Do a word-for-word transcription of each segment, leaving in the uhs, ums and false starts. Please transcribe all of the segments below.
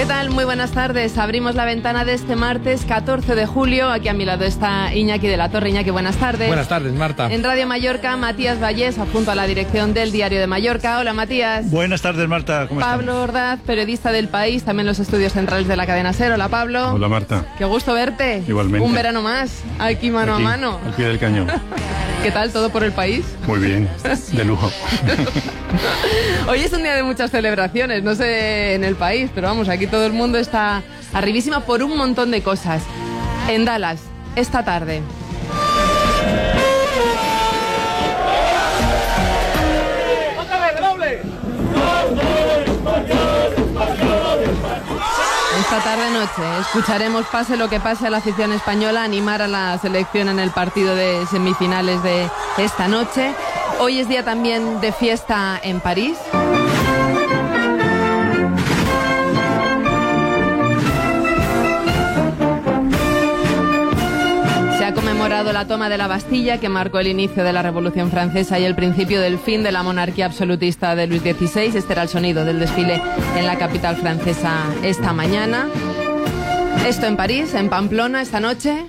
¿Qué tal? Muy buenas tardes. Abrimos la ventana de este martes catorce de julio. Aquí a mi lado está Iñaki de la Torre. Iñaki, buenas tardes. Buenas tardes, Marta. En Radio Mallorca, Matías Vallés, adjunto a la dirección del Diario de Mallorca. Hola, Matías. Buenas tardes, Marta. ¿Cómo estás? Pablo Ordaz, periodista del País, también en los estudios centrales de la cadena SER. Hola, Pablo. Hola, Marta. Qué gusto verte. Igualmente. Un verano más, aquí mano Aquí, a mano. al pie del cañón. ¿Qué tal todo por el país? Muy bien, de lujo. Hoy es un día de muchas celebraciones, no sé en el país, pero vamos, aquí todo el mundo está arribísima por un montón de cosas. En Dallas, esta tarde. Esta tarde-noche escucharemos, pase lo que pase, a la afición española animar a la selección en el partido de semifinales de esta noche. Hoy es día también de fiesta en París. Se ha conmemorado la toma de la Bastilla, que marcó el inicio de la Revolución Francesa y el principio del fin de la monarquía absolutista de Luis dieciséis. Este era el sonido del desfile en la capital francesa esta mañana. Esto en París, en Pamplona, esta noche.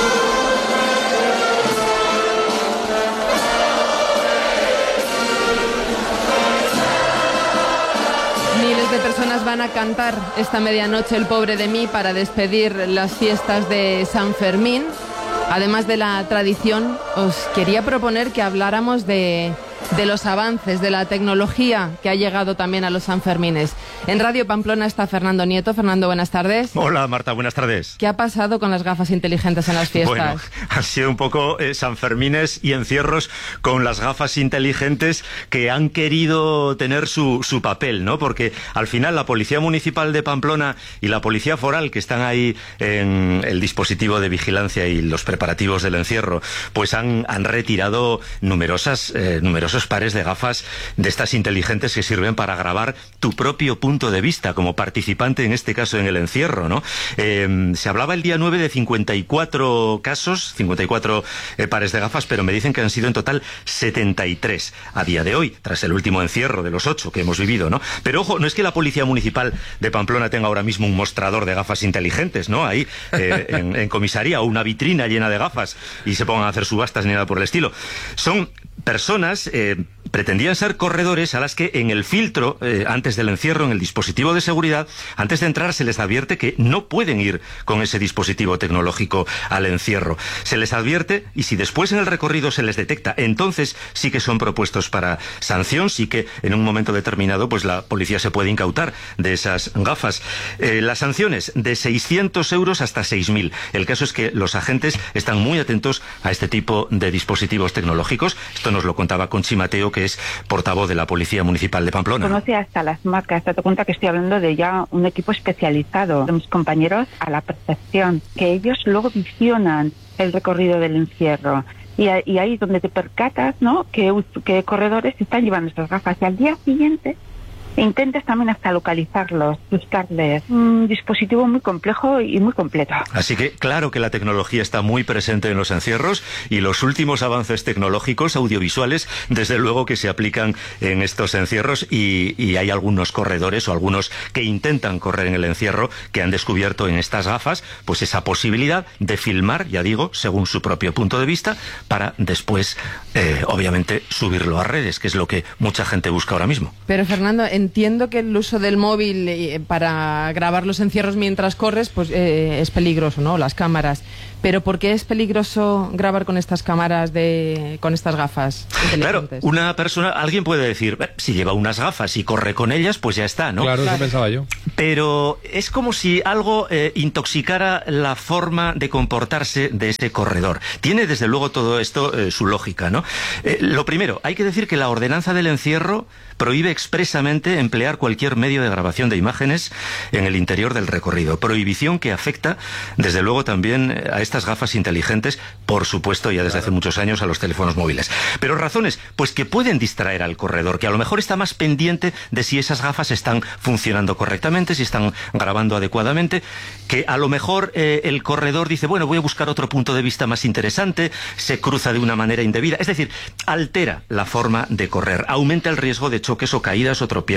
Miles de personas van a cantar esta medianoche El pobre de mí para despedir las fiestas de San Fermín. Además de la tradición, os quería proponer que habláramos de, de los avances, de la tecnología que ha llegado también a los Sanfermines. En Radio Pamplona está Fernando Nieto. Fernando, buenas tardes. Hola, Marta, buenas tardes. ¿Qué ha pasado con las gafas inteligentes en las fiestas? Bueno, han sido un poco eh, Sanfermines y encierros con las gafas inteligentes que han querido tener su, su papel, ¿no? Porque al final la Policía Municipal de Pamplona y la Policía Foral, que están ahí en el dispositivo de vigilancia y los preparativos del encierro, pues han, han retirado numerosas, eh, numerosos pares de gafas de estas inteligentes que sirven para grabar tu propio punto de vista como participante, en este caso en el encierro, ¿no? Eh, se hablaba el día nueve de cincuenta y cuatro casos, cincuenta y cuatro eh, pares de gafas, pero me dicen que han sido en total setenta y tres a día de hoy, tras el último encierro de los ocho que hemos vivido, ¿no? Pero ojo, no es que la Policía Municipal de Pamplona tenga ahora mismo un mostrador de gafas inteligentes, ¿no? Ahí, eh, en, en comisaría, o una vitrina llena de gafas y se pongan a hacer subastas ni nada por el estilo. Son personas, eh, pretendían ser corredores a las que en el filtro, eh, antes del encierro, en el dispositivo de seguridad, antes de entrar se les advierte que no pueden ir con ese dispositivo tecnológico al encierro. Se les advierte y si después en el recorrido se les detecta, entonces sí que son propuestos para sanción, sí que en un momento determinado pues la policía se puede incautar de esas gafas. Eh, las sanciones de seiscientos euros hasta seis mil. El caso es que los agentes están muy atentos a este tipo de dispositivos tecnológicos. Esto nos lo contaba Conchi Mateo, que es portavoz de la Policía Municipal de Pamplona. Conoce hasta las marcas, date cuenta que estoy hablando de ya un equipo especializado de mis compañeros a la perfección, que ellos luego visionan el recorrido del encierro. Y, y ahí es donde te percatas, ¿no?, que, que corredores están llevando estas gafas y al día siguiente intentas también hasta localizarlos, buscarles. Un dispositivo muy complejo y muy completo. Así que claro que la tecnología está muy presente en los encierros y los últimos avances tecnológicos audiovisuales desde luego que se aplican en estos encierros y, y hay algunos corredores o algunos que intentan correr en el encierro que han descubierto en estas gafas pues esa posibilidad de filmar, ya digo, según su propio punto de vista, para después eh, obviamente subirlo a redes, que es lo que mucha gente busca ahora mismo. Pero Fernando, en Entiendo que el uso del móvil eh, para grabar los encierros mientras corres pues eh, es peligroso, ¿no? Las cámaras. Pero ¿por qué es peligroso grabar con estas cámaras, de con estas gafas inteligentes? Claro, una persona, alguien puede decir, si lleva unas gafas y corre con ellas, pues ya está, ¿no? Claro, claro. eso pensaba yo. Pero es como si algo eh, intoxicara la forma de comportarse de ese corredor. Tiene desde luego todo esto eh, su lógica, ¿no? Eh, lo primero, hay que decir que la ordenanza del encierro prohíbe expresamente emplear cualquier medio de grabación de imágenes en el interior del recorrido. Prohibición que afecta, desde luego, también a estas gafas inteligentes, por supuesto, ya desde hace muchos años a los teléfonos móviles. Pero razones, pues que pueden distraer al corredor, que a lo mejor está más pendiente de si esas gafas están funcionando correctamente, si están grabando adecuadamente, que a lo mejor eh, el corredor dice, bueno, voy a buscar otro punto de vista más interesante, se cruza de una manera indebida. Es decir, altera la forma de correr, aumenta el riesgo de choques o caídas o tropiezos.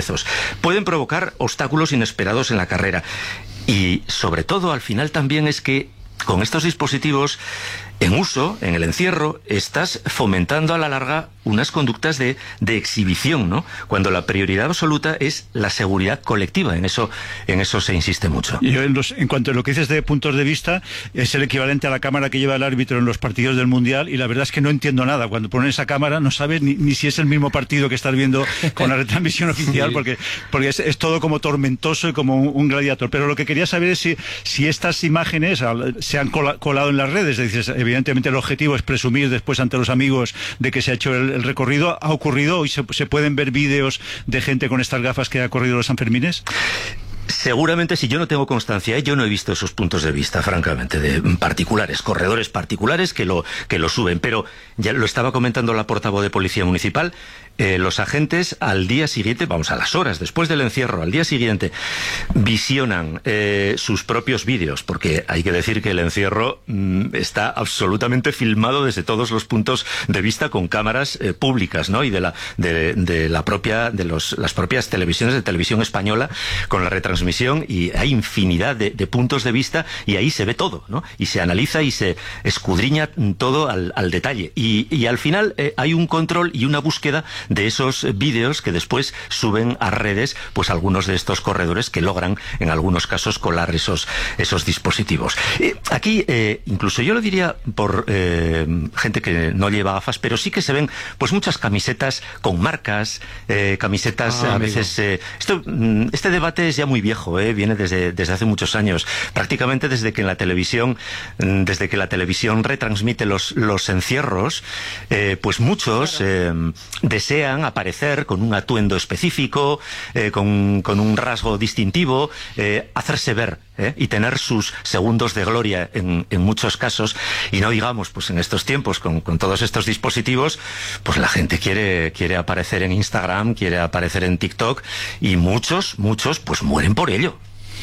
tropiezos. Pueden provocar obstáculos inesperados en la carrera. Y sobre todo, al final también es que con estos dispositivos en uso, en el encierro, estás fomentando a la larga unas conductas de, de exhibición, ¿no? Cuando la prioridad absoluta es la seguridad colectiva. En eso, en eso se insiste mucho. Yo en, los, en cuanto a lo que dices de puntos de vista, es el equivalente a la cámara que lleva el árbitro en los partidos del Mundial, y la verdad es que no entiendo nada. Cuando ponen esa cámara no sabes ni, ni si es el mismo partido que estás viendo con la retransmisión oficial, sí. porque, porque es, es todo como tormentoso y como un, un gladiador. Pero lo que quería saber es si, si estas imágenes se han colado en las redes. Dices, evidentemente el objetivo es presumir después ante los amigos de que se ha hecho el, el recorrido. ¿Ha ocurrido? ¿Hoy se, se pueden ver vídeos de gente con estas gafas que ha corrido los Sanfermines? Seguramente, si yo no tengo constancia, yo no he visto esos puntos de vista, francamente, de particulares, corredores particulares que lo, que lo suben. Pero ya lo estaba comentando la portavoz de Policía Municipal, eh, los agentes al día siguiente, vamos, a las horas después del encierro, al día siguiente, visionan eh, sus propios vídeos, porque hay que decir que el encierro mmm, está absolutamente filmado desde todos los puntos de vista con cámaras eh, públicas, ¿no? Y de la, de, de la propia, de los, las propias televisiones de televisión española, con la retransmisión, y hay infinidad de, de puntos de vista, y ahí se ve todo, ¿no? Y se analiza y se escudriña todo al, al detalle. Y, y al final eh, hay un control y una búsqueda de esos vídeos que después suben a redes, pues algunos de estos corredores que logran, en algunos casos, colar esos, esos dispositivos. Eh, aquí, eh, incluso yo lo diría por eh, gente que no lleva gafas, pero sí que se ven pues muchas camisetas con marcas, eh, camisetas ah, a amigo. veces... Eh, esto, este debate es ya muy viejo, ¿eh? Viene desde, desde hace muchos años, prácticamente desde que en la televisión, desde que la televisión retransmite los, los encierros, eh, pues muchos eh, desean aparecer con un atuendo específico, eh, con, con un rasgo distintivo, eh, hacerse ver, ¿eh? Y tener sus segundos de gloria en, en muchos casos. Y no digamos, pues en estos tiempos, con, con todos estos dispositivos, pues la gente quiere, quiere aparecer en Instagram, quiere aparecer en TikTok, y muchos, muchos, pues mueren por ello.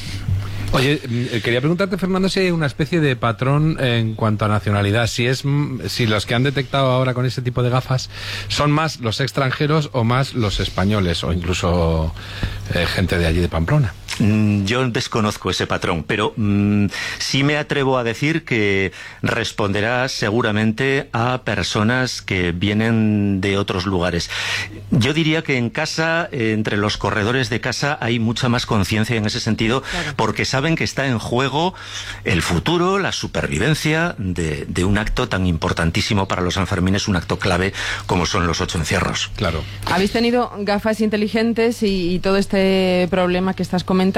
Oye, quería preguntarte, Fernando, si hay una especie de patrón en cuanto a nacionalidad, si es si los que han detectado ahora con ese tipo de gafas son más los extranjeros o más los españoles, o incluso eh, gente de allí de Pamplona. Yo desconozco ese patrón, pero mmm, sí me atrevo a decir que responderá seguramente a personas que vienen de otros lugares. Yo diría que en casa, eh, entre los corredores de casa, hay mucha más conciencia en ese sentido, claro, porque saben que está en juego el futuro, la supervivencia de, de un acto tan importantísimo para los sanfermines, un acto clave como son los ocho encierros. Claro. Habéis tenido gafas inteligentes y, y todo este problema que estás comentando,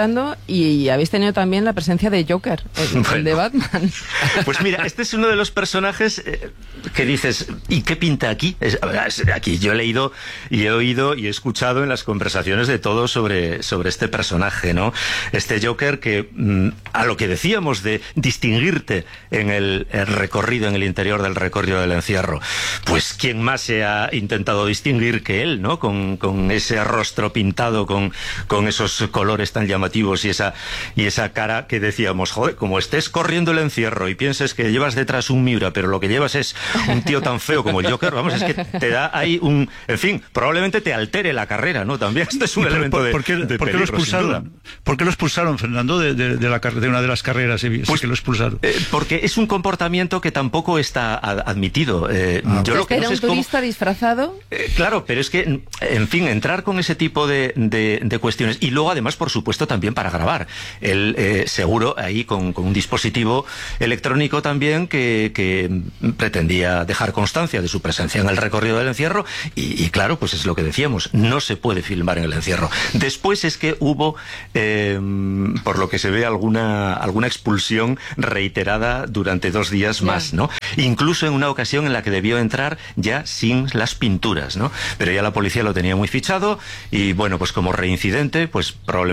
y habéis tenido también la presencia de Joker, el, bueno, el de Batman. Pues mira, este es uno de los personajes eh, que dices, ¿y qué pinta aquí? Es, aquí yo he leído y he oído y he escuchado en las conversaciones de todos sobre, sobre este personaje, ¿no? Este Joker que, mm, a lo que decíamos de distinguirte en el, el recorrido, en el interior del recorrido del encierro, pues ¿quién más se ha intentado distinguir que él, ¿no? Con, con ese rostro pintado, con, con esos colores tan llamativos y esa, y esa cara que decíamos, joder, como estés corriendo el encierro y pienses que llevas detrás un Miura, pero lo que llevas es un tío tan feo como el Joker, vamos, es que te da ahí un... En fin, probablemente te altere la carrera, ¿no? También este es un pero, elemento por, de, ¿por qué, de ¿por qué peligro, lo expulsaron? ¿Por qué lo expulsaron, Fernando, de, de, de, la, de una de las carreras? Pues que lo expulsaron. Eh, porque es un comportamiento que tampoco está ad, admitido. Eh, ah, yo lo que era no sé un es cómo... turista disfrazado. Eh, claro, pero es que, en fin, entrar con ese tipo de, de, de cuestiones, y luego además, por supuesto, también para grabar. Él eh, seguro ahí con, con un dispositivo electrónico también que, que pretendía dejar constancia de su presencia en el recorrido del encierro, y, y claro, pues es lo que decíamos, no se puede filmar en el encierro. Después es que hubo, eh, por lo que se ve, alguna, alguna expulsión reiterada durante dos días más, ¿no? Incluso en una ocasión en la que debió entrar ya sin las pinturas, ¿no? Pero ya la policía lo tenía muy fichado, y bueno, pues como reincidente, pues probablemente tuvieron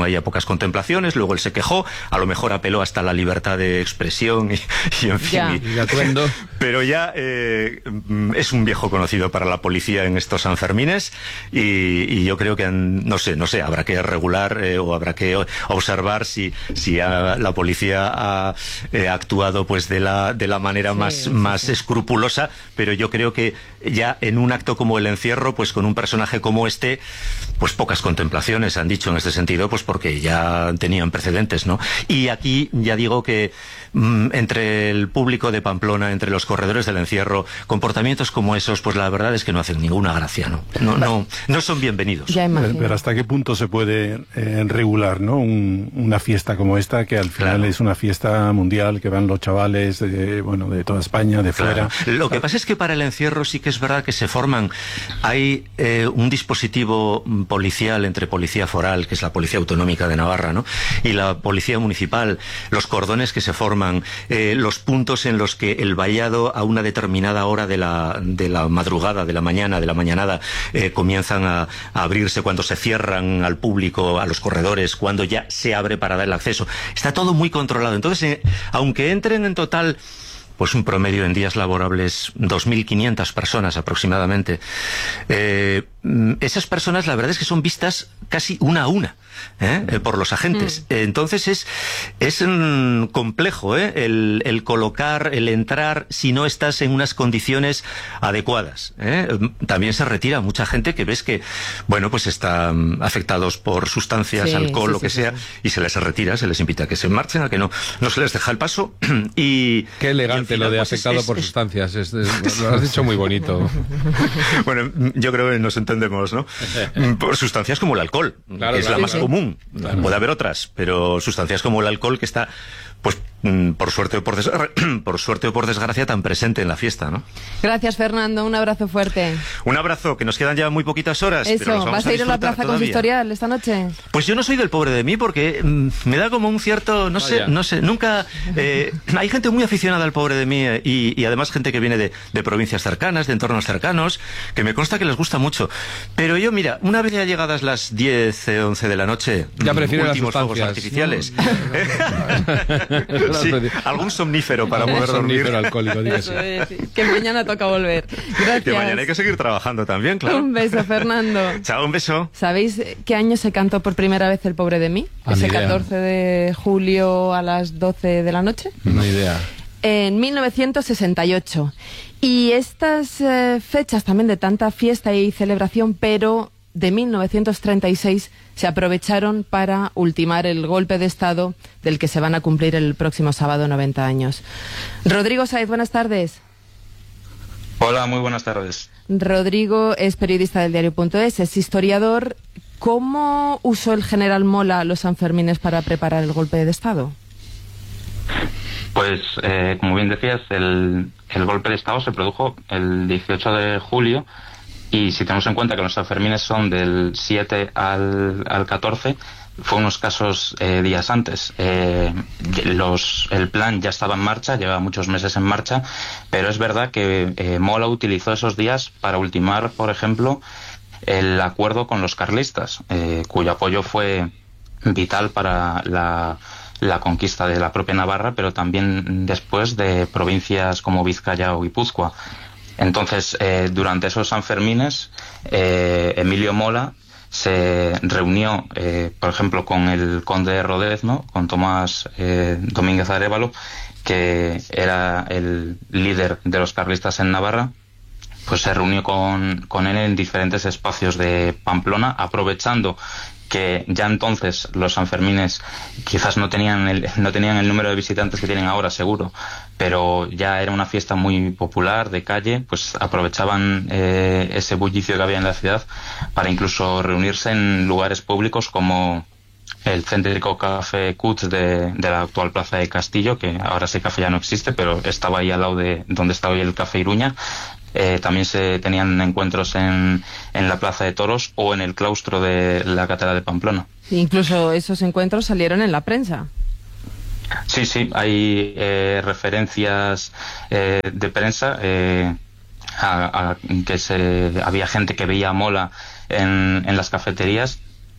quedaron ahí a pocas contemplaciones, luego él se quejó, a lo mejor apeló hasta la libertad de expresión y, y en fin. Ya. Y, Y de atuendo. pero ya eh, es un viejo conocido para la policía en estos Sanfermines y, y yo creo que, no sé, no sé, habrá que regular eh, o habrá que observar si, si ha, la policía ha eh, actuado pues de la, de la manera Sí, más, sí, más sí. escrupulosa, pero yo creo que ya en un acto como el encierro, pues con un personaje como este, pues pocas contemplaciones han dicho en este sentido, pues porque ya tenían precedentes, ¿no? Y aquí ya digo que mmm, entre el público de Pamplona, entre los corredores del encierro, comportamientos como esos, pues la verdad es que no hacen ninguna gracia, ¿no? No, no, no son bienvenidos. Ya imagino. Pero hasta qué punto se puede eh, regular, ¿no? Un- una fiesta como esta, que al final Claro. es una fiesta mundial, que van los chavales de, bueno, de toda España, de Claro. fuera. Lo que pasa es que para el encierro sí que es verdad que se forman, hay eh, un dispositivo mm, policial entre policía foral, que es la policía autonómica de Navarra, ¿no? Y la policía municipal, los cordones que se forman, eh, los puntos en los que el vallado a una determinada hora de la, de la madrugada, de la mañana, de la mañanada, eh, comienzan a, a abrirse, cuando se cierran al público, a los corredores, cuando ya se abre para dar el acceso. Está todo muy controlado. Entonces, eh, aunque entren en total pues un promedio en días laborables dos mil quinientas personas aproximadamente, eh, esas personas la verdad es que son vistas casi una a una ¿eh? Eh, por los agentes. Mm. Entonces es, es mm, complejo ¿eh? el, el colocar, el entrar si no estás en unas condiciones adecuadas. ¿eh? También se retira mucha gente que ves que, bueno, pues están afectados por sustancias, Sí, alcohol, sí, lo que sí, sea, sí, sí. y se les retira, se les invita a que se marchen, a que no, no se les deja el paso. y Qué elegante y al final, lo de pues, afectado es- por es- sustancias. Es- es- lo has dicho muy bonito. Bueno, yo creo que nos entendemos, ¿no? Por sustancias como el alcohol, Claro, que es claro, la más claro. común. Claro. Puede haber otras, pero sustancias como el alcohol, que está, pues, mm, por suerte o por, desgra- por suerte o por desgracia, tan presente en la fiesta, ¿no? Gracias, Fernando. Un abrazo fuerte. Un abrazo, que nos quedan ya muy poquitas horas. pero Eso, las vamos ¿vas a ir a la disfrutar plaza todavía. consistorial esta noche? Pues yo no soy del pobre de mí porque mm, me da como un cierto, no sé, Vaya. no sé, nunca... eh, hay gente muy aficionada al pobre de mí eh, y, y además gente que viene de, de provincias cercanas, de entornos cercanos, que me consta que les gusta mucho. Pero yo, mira, una vez ya llegadas las diez, eh, once de la noche, Ya mm, prefiero las últimos fuegos sustancias, artificiales, ¿no? sí, algún somnífero para Un poder dormir. somnífero alcohólico, diga Eso sí. es, sí. Que mañana toca volver. Gracias. Que mañana hay que seguir trabajando también, claro. Un beso, Fernando. Chao, un beso. ¿Sabéis qué año se cantó por primera vez El pobre de mí? Ah, Ese ni idea. catorce de julio a las doce de la noche. No idea. En mil novecientos sesenta y ocho. Y estas eh, fechas también de tanta fiesta y celebración, pero de mil novecientos treinta y seis se aprovecharon para ultimar el golpe de Estado del que se van a cumplir el próximo sábado noventa años. Rodrigo Sáez, buenas tardes. Hola, muy buenas tardes. Rodrigo es periodista del diario.es, es historiador. ¿Cómo usó el general Mola los Sanfermines para preparar el golpe de Estado? Pues, eh, como bien decías, el, el golpe de Estado se produjo el dieciocho de julio y si tenemos en cuenta que los Sanfermines son del siete al, al catorce, fue unos casos eh, días antes. Eh, los, el plan ya estaba en marcha, lleva muchos meses en marcha, pero es verdad que eh, Mola utilizó esos días para ultimar, por ejemplo, el acuerdo con los carlistas, eh, cuyo apoyo fue vital para la, la conquista de la propia Navarra, pero también después de provincias como Vizcaya o Guipúzcoa. Entonces, eh, durante esos Sanfermines, eh, Emilio Mola se reunió, eh, por ejemplo, con el conde de Rodez, ¿no? Con Tomás eh, Domínguez Arévalo, que era el líder de los carlistas en Navarra. Pues se reunió con, con él en diferentes espacios de Pamplona, aprovechando que ya entonces los Sanfermines quizás no tenían el, no tenían el número de visitantes que tienen ahora, seguro, pero ya era una fiesta muy popular, de calle, pues aprovechaban eh, ese bullicio que había en la ciudad para incluso reunirse en lugares públicos como el céntrico Café Cuts de, de la actual Plaza de Castillo, que ahora ese café ya no existe, pero estaba ahí al lado de donde está hoy el Café Iruña. Eh, también se tenían encuentros en, en la Plaza de Toros o en el claustro de la Catedral de Pamplona. Incluso esos encuentros salieron en la prensa. Sí, sí, hay eh, referencias eh, de prensa eh, a, a que se, había gente que veía a Mola en, en las cafeterías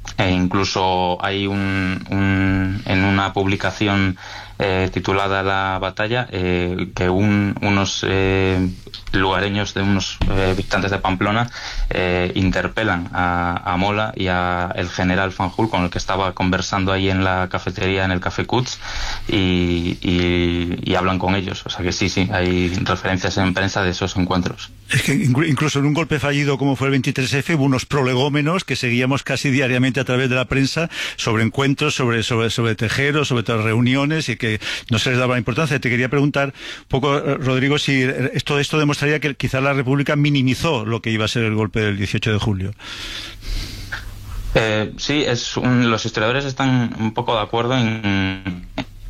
E incluso hay un, un en una publicación eh, titulada La batalla eh, que un, unos eh, lugareños de unos eh, habitantes de Pamplona eh, interpelan a, a Mola y a el general Fanjul, con el que estaba conversando ahí en la cafetería, en el Café Cuts, y, y, y hablan con ellos. O sea que sí, sí, hay referencias en prensa de esos encuentros. Es que incluso en un golpe fallido como fue el veintitrés efe hubo unos prolegómenos que seguíamos casi diariamente a través de la prensa sobre encuentros, sobre sobre sobre tejeros, sobre todas las reuniones, y que no se les daba importancia. Te quería preguntar un poco, Rodrigo, si esto esto demostraría que quizás la República minimizó lo que iba a ser el golpe del dieciocho de julio. Eh, sí, es un, los historiadores están un poco de acuerdo en...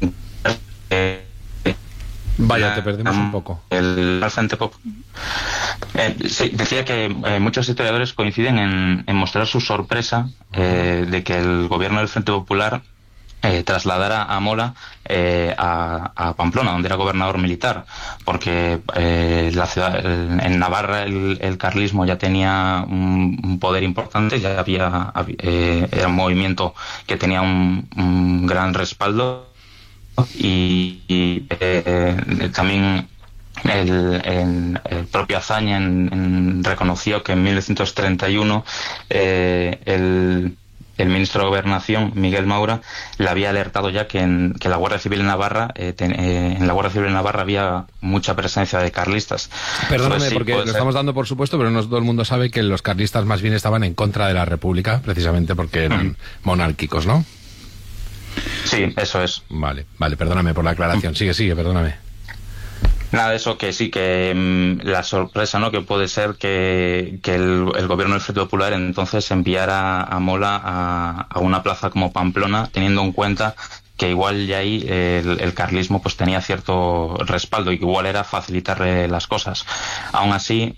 Eh, Vaya, la, te perdemos un poco. El Frente Pop. Eh, sí, decía que eh, muchos historiadores coinciden en, en mostrar su sorpresa eh, de que el gobierno del Frente Popular eh, trasladara a Mola eh, a, a Pamplona, donde era gobernador militar, porque eh, la ciudad, el, en Navarra el, el carlismo ya tenía un, un poder importante, ya había eh, era un movimiento que tenía un, un gran respaldo. Y, y eh, también el, el, el propio Azaña en, en, reconoció que en mil novecientos treinta y uno eh, el, el ministro de Gobernación, Miguel Maura, le había alertado ya que en que la Guardia Civil en Navarra eh, ten, eh, en la Guardia Civil en Navarra había mucha presencia de carlistas. Perdóname, pues sí, porque lo ser. estamos dando por supuesto, pero no todo el mundo sabe que los carlistas más bien estaban en contra de la República, precisamente porque eran mm. monárquicos, ¿no? Sí, eso es. Vale, vale, perdóname por la aclaración. Sigue, sigue, perdóname. Nada, de eso que sí, que mmm, la sorpresa, ¿no? Que puede ser que, que el, el gobierno del Frente Popular entonces enviara a Mola a, a una plaza como Pamplona, teniendo en cuenta que igual ya ahí el, el carlismo pues tenía cierto respaldo y que igual era facilitarle las cosas. Aún así,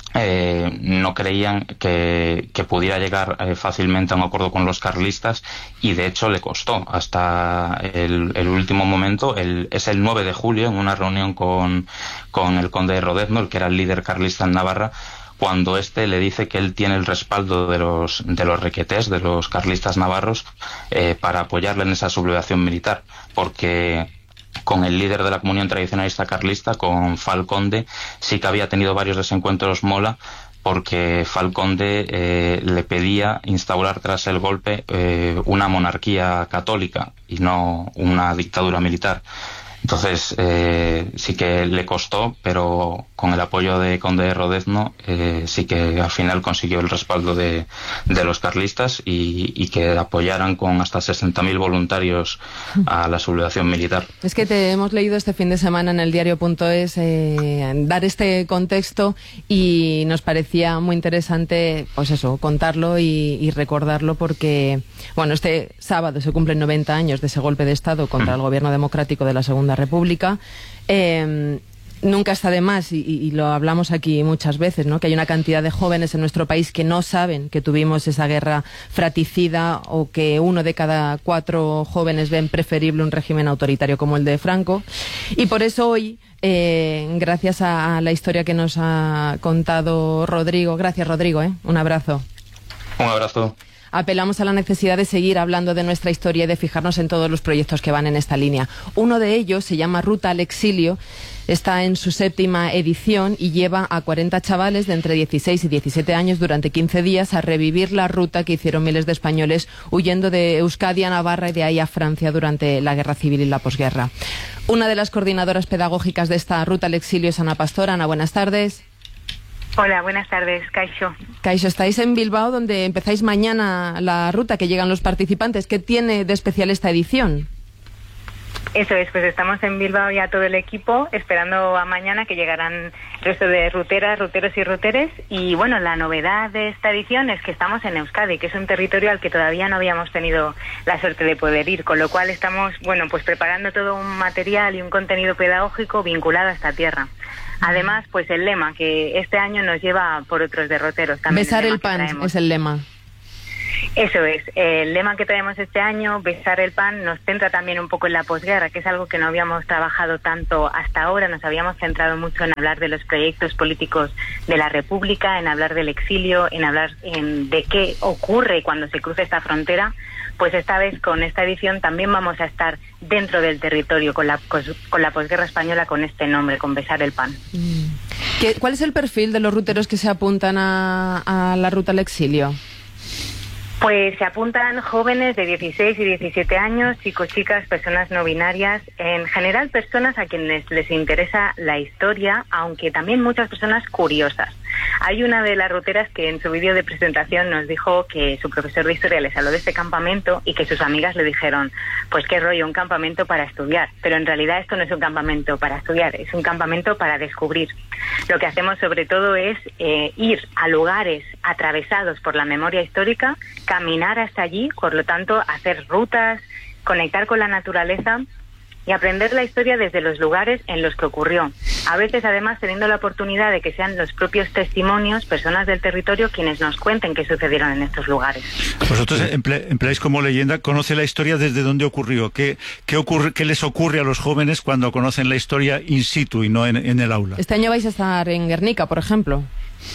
Eh, no creían que, que pudiera llegar eh, fácilmente a un acuerdo con los carlistas, y de hecho le costó hasta el, el último momento. El, es el nueve de julio, en una reunión con, con el conde de Rodezno, el que era el líder carlista en Navarra, cuando éste le dice que él tiene el respaldo de los de los requetés, de los carlistas navarros, eh, para apoyarle en esa sublevación militar, porque con el líder de la comunión tradicionalista carlista, con Falconde, sí que había tenido varios desencuentros Mola, porque Falconde eh, le pedía instaurar tras el golpe eh, una monarquía católica y no una dictadura militar. Entonces eh, sí que le costó, pero con el apoyo de Conde de Rodezno eh, sí que al final consiguió el respaldo de, de los carlistas y, y que apoyaran con hasta sesenta mil voluntarios a la sublevación militar. Es que te hemos leído este fin de semana en el diario punto es eh, dar este contexto, y nos parecía muy interesante, pues eso, contarlo y, y recordarlo, porque bueno, este sábado se cumplen noventa años de ese golpe de Estado contra mm. el gobierno democrático de la Segunda República. Eh, nunca está de más, y, y lo hablamos aquí muchas veces, ¿no?, que hay una cantidad de jóvenes en nuestro país que no saben que tuvimos esa guerra fratricida, o que uno de cada cuatro jóvenes ven preferible un régimen autoritario como el de Franco. Y por eso hoy, eh, gracias a, a la historia que nos ha contado Rodrigo, gracias Rodrigo, ¿eh? Un abrazo. Un abrazo. Apelamos a la necesidad de seguir hablando de nuestra historia y de fijarnos en todos los proyectos que van en esta línea. Uno de ellos se llama Ruta al Exilio, está en su séptima edición y lleva a cuarenta chavales de entre dieciséis y diecisiete años durante quince días a revivir la ruta que hicieron miles de españoles huyendo de Euskadi a Navarra y de ahí a Francia durante la Guerra Civil y la posguerra. Una de las coordinadoras pedagógicas de esta Ruta al Exilio es Ana Pastor. Ana, buenas tardes. Hola, buenas tardes, Caixo. Caixo, estáis en Bilbao, donde empezáis mañana la ruta, que llegan los participantes. ¿Qué tiene de especial esta edición? Eso es, pues estamos en Bilbao ya todo el equipo, esperando a mañana que llegarán el resto de ruteras, ruteros y ruteres. Y bueno, la novedad de esta edición es que estamos en Euskadi, que es un territorio al que todavía no habíamos tenido la suerte de poder ir, con lo cual estamos, bueno, pues preparando todo un material y un contenido pedagógico vinculado a esta tierra. Además, pues el lema, que este año nos lleva por otros derroteros también. Besar el, el pan es el lema. Eso es. El lema que traemos este año, Besar el pan, nos centra también un poco en la posguerra, que es algo que no habíamos trabajado tanto hasta ahora. Nos habíamos centrado mucho en hablar de los proyectos políticos de la República, en hablar del exilio, en hablar en, de qué ocurre cuando se cruza esta frontera. Pues esta vez, con esta edición, también vamos a estar dentro del territorio con la, con la posguerra española, con este nombre, con Besar el pan. ¿Qué, ¿Cuál es el perfil de los ruteros que se apuntan a, a la ruta al exilio? Pues se apuntan jóvenes de dieciséis y diecisiete años, chicos, chicas, personas no binarias, en general personas a quienes les interesa la historia, aunque también muchas personas curiosas. Hay una de las ruteras que en su vídeo de presentación nos dijo que su profesor de historia les habló de este campamento y que sus amigas le dijeron, pues qué rollo, un campamento para estudiar. Pero en realidad esto no es un campamento para estudiar, es un campamento para descubrir. Lo que hacemos sobre todo es eh, ir a lugares atravesados por la memoria histórica, caminar hasta allí, por lo tanto hacer rutas, conectar con la naturaleza y aprender la historia desde los lugares en los que ocurrió. A veces, además, teniendo la oportunidad de que sean los propios testimonios, personas del territorio, quienes nos cuenten qué sucedieron en estos lugares. Vosotros emple, empleáis como leyenda, conoce la historia desde dónde ocurrió. ¿Qué, qué, ocurre, ¿Qué les ocurre a los jóvenes cuando conocen la historia in situ y no en, en el aula? Este año vais a estar en Guernica, por ejemplo.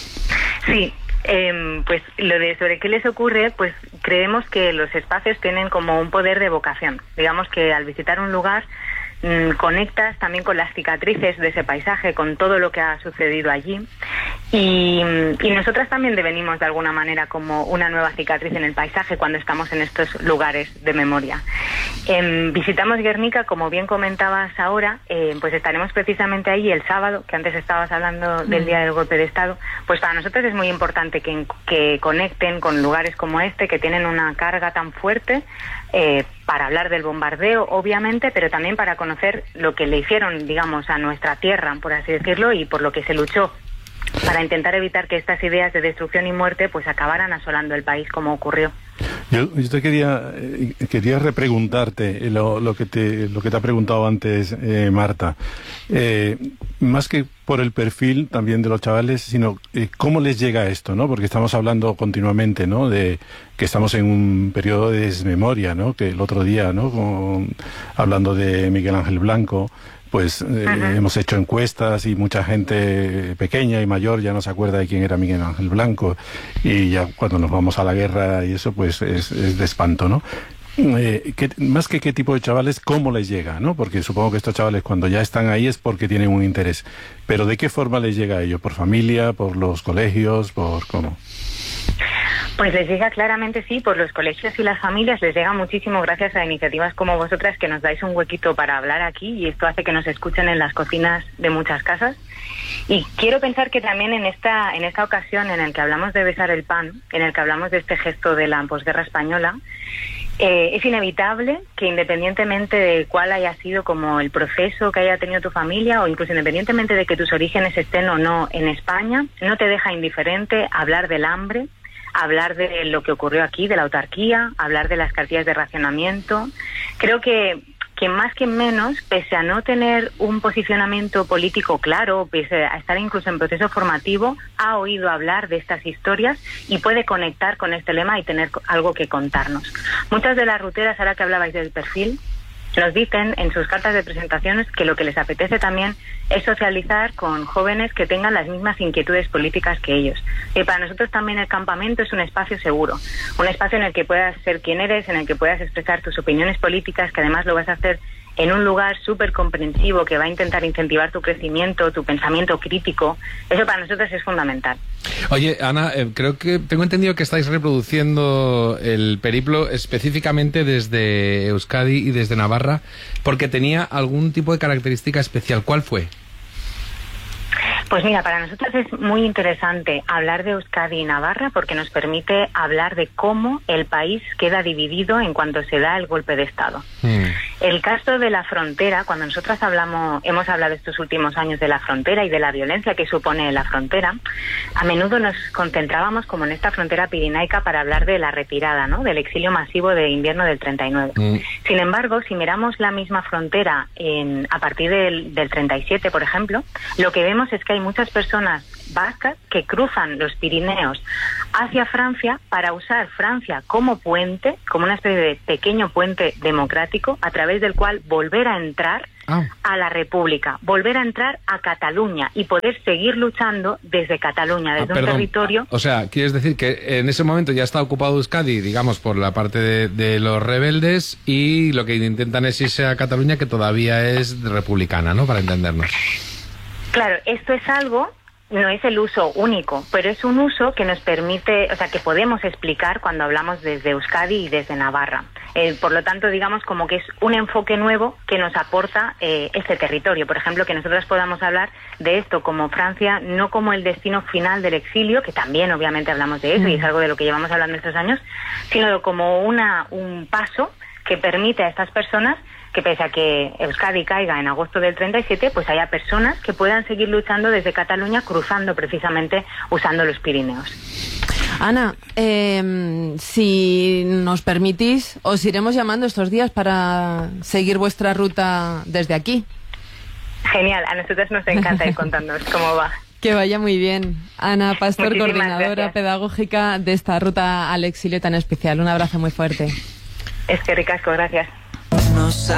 Sí. Eh, pues lo de sobre qué les ocurre, pues creemos que los espacios tienen como un poder de evocación. Digamos que al visitar un lugar mmm, conectas también con las cicatrices de ese paisaje, con todo lo que ha sucedido allí. Y, y nosotras también devenimos de alguna manera como una nueva cicatriz en el paisaje cuando estamos en estos lugares de memoria. Eh, visitamos Guernica, como bien comentabas ahora, eh, pues estaremos precisamente ahí el sábado, que antes estabas hablando del Día del Golpe de Estado. Pues para nosotros es muy importante que, que conecten con lugares como este, que tienen una carga tan fuerte, eh, para hablar del bombardeo, obviamente, pero también para conocer lo que le hicieron, digamos, a nuestra tierra, por así decirlo, y por lo que se luchó, para intentar evitar que estas ideas de destrucción y muerte pues acabaran asolando el país como ocurrió. Yo, yo te quería eh, quería repreguntarte lo, lo que te lo que te ha preguntado antes eh, Marta, eh, más que por el perfil también de los chavales, sino eh, cómo les llega esto, ¿no? Porque estamos hablando continuamente, ¿no? De que estamos en un periodo de desmemoria, ¿no? Que el otro día, ¿no? Con, hablando de Miguel Ángel Blanco, pues eh, hemos hecho encuestas y mucha gente pequeña y mayor ya no se acuerda de quién era Miguel Ángel Blanco, y ya cuando nos vamos a la guerra y eso pues es, es de espanto, ¿no? Eh, ¿qué, más que qué tipo de chavales, cómo les llega, ¿no? Porque supongo que estos chavales cuando ya están ahí es porque tienen un interés, pero ¿de qué forma les llega a ellos? ¿Por familia, por los colegios, por cómo? Pues les llega claramente, sí, por los colegios y las familias, les llega muchísimo gracias a iniciativas como vosotras, que nos dais un huequito para hablar aquí, y esto hace que nos escuchen en las cocinas de muchas casas. Y quiero pensar que también en esta en esta ocasión en el que hablamos de besar el pan, en el que hablamos de este gesto de la posguerra española, eh, es inevitable que independientemente de cuál haya sido como el proceso que haya tenido tu familia, o incluso independientemente de que tus orígenes estén o no en España, no te deja indiferente hablar del hambre, hablar de lo que ocurrió aquí, de la autarquía, hablar de las cartillas de racionamiento. Creo que, que más que menos, pese a no tener un posicionamiento político claro, pese a estar incluso en proceso formativo, ha oído hablar de estas historias y puede conectar con este lema y tener algo que contarnos. Muchas de las ruteras, ahora que hablabais del perfil, nos dicen en sus cartas de presentaciones que lo que les apetece también es socializar con jóvenes que tengan las mismas inquietudes políticas que ellos. Y para nosotros también el campamento es un espacio seguro, un espacio en el que puedas ser quien eres, en el que puedas expresar tus opiniones políticas, que además lo vas a hacer en un lugar súper comprensivo que va a intentar incentivar tu crecimiento, tu pensamiento crítico. Eso para nosotros es fundamental. Oye, Ana, eh, creo que tengo entendido que estáis reproduciendo el periplo específicamente desde Euskadi y desde Navarra, porque tenía algún tipo de característica especial. ¿Cuál fue? Pues mira, para nosotros es muy interesante hablar de Euskadi y Navarra, porque nos permite hablar de cómo el país queda dividido en cuanto se da el golpe de Estado. Mm. El caso de la frontera, cuando nosotros hablamos, hemos hablado estos últimos años de la frontera y de la violencia que supone la frontera, a menudo nos concentrábamos como en esta frontera pirenaica para hablar de la retirada, ¿no? Del exilio masivo de invierno del treinta y nueve. Mm. Sin embargo, si miramos la misma frontera en, a partir del, del treinta y siete, por ejemplo, lo que vemos es que hay muchas personas vascas que cruzan los Pirineos hacia Francia para usar Francia como puente, como una especie de pequeño puente democrático a través del cual volver a entrar ah. a la República, volver a entrar a Cataluña y poder seguir luchando desde Cataluña, desde ah, un territorio... O sea, ¿quieres decir que en ese momento ya está ocupado Euskadi, digamos, por la parte de, de los rebeldes, y lo que intentan es irse a Cataluña, que todavía es republicana, ¿no?, para entendernos? Claro, esto es algo... No es el uso único, pero es un uso que nos permite, o sea, que podemos explicar cuando hablamos desde Euskadi y desde Navarra. Eh, por lo tanto, digamos como que es un enfoque nuevo que nos aporta eh, este territorio. Por ejemplo, que nosotros podamos hablar de esto como Francia, no como el destino final del exilio, que también obviamente hablamos de eso, y es algo de lo que llevamos hablando estos años, sino como una un paso que permite a estas personas que, pese a que Euskadi caiga en agosto del treinta y siete, pues haya personas que puedan seguir luchando desde Cataluña, cruzando precisamente usando los Pirineos. Ana, eh, si nos permitís, os iremos llamando estos días para seguir vuestra ruta desde aquí. Genial, a nosotros nos encanta ir contándonos cómo va. Que vaya muy bien. Ana Pastor, muchísimas coordinadora gracias. pedagógica de esta ruta al exilio tan especial. Un abrazo muy fuerte. Es que ricasco, gracias. No